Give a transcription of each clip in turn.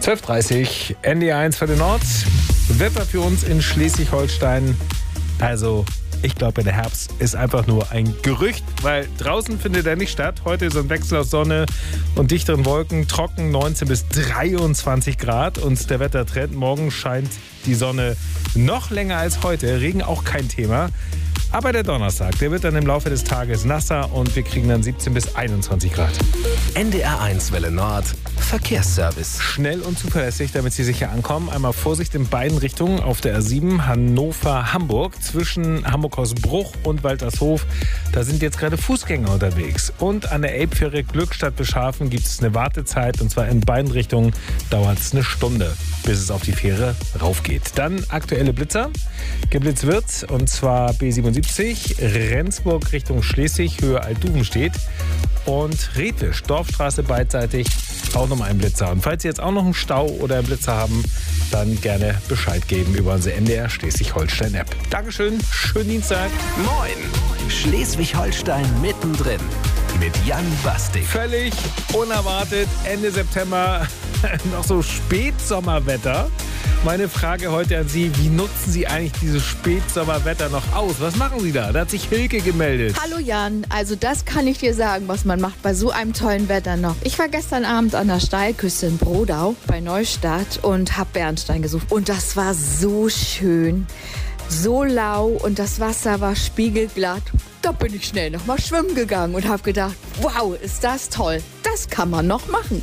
12:30 NDR1 für den Nord. Wetter für uns in Schleswig-Holstein. Also, ich glaube, der Herbst ist einfach nur ein Gerücht, weil draußen findet er nicht statt. Heute ist ein Wechsel aus Sonne und dichteren Wolken, trocken 19 bis 23 Grad. Und der Wettertrend, morgen scheint die Sonne noch länger als heute. Regen auch kein Thema. Aber der Donnerstag, der wird dann im Laufe des Tages nasser und wir kriegen dann 17 bis 21 Grad. NDR1 Welle Nord, Verkehrsservice. Schnell und zuverlässig, damit Sie sicher ankommen. Einmal Vorsicht in beiden Richtungen auf der A7 Hannover-Hamburg. Zwischen Hamburg-Hausbruch und Waltershof, da sind jetzt gerade Fußgänger unterwegs. Und an der Elbfähre Glückstadt Beschafen gibt es eine Wartezeit. Und zwar in beiden Richtungen dauert es eine Stunde, bis es auf die Fähre raufgeht. Dann aktuelle Blitzer. Geblitzt wird, und zwar B77, Rendsburg Richtung Schleswig, Höhe Altduvenstedt. Und Redwisch, Dorfstraße beidseitig, auch nochmal ein Blitzer. Und falls Sie jetzt auch noch einen Stau oder einen Blitzer haben, dann gerne Bescheid geben über unsere NDR Schleswig-Holstein-App. Dankeschön, schönen Dienstag. Moin, Schleswig-Holstein mittendrin mit Jan Bastik. Völlig unerwartet, Ende September, noch so Spätsommerwetter. Meine Frage heute an Sie, wie nutzen Sie eigentlich dieses Spätsommerwetter noch aus? Was machen Sie da? Da hat sich Hilke gemeldet. Hallo Jan, also das kann ich dir sagen, was man macht bei so einem tollen Wetter noch. Ich war gestern Abend an der Steilküste in Brodau bei Neustadt und hab Bernstein gesucht. Und das war so schön, so lau und das Wasser war spiegelglatt. Da bin ich schnell nochmal schwimmen gegangen und hab gedacht, wow, ist das toll. Das kann man noch machen.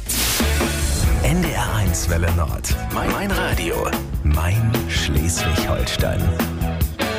NDR1 Welle Nord. Mein Radio. Mein Schleswig-Holstein.